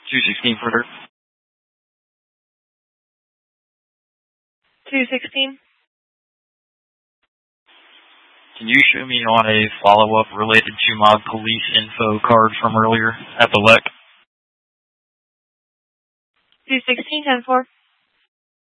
216 further. 216. Can you show me on a follow-up related to my police info card from earlier at the LEC? 216, 10-4.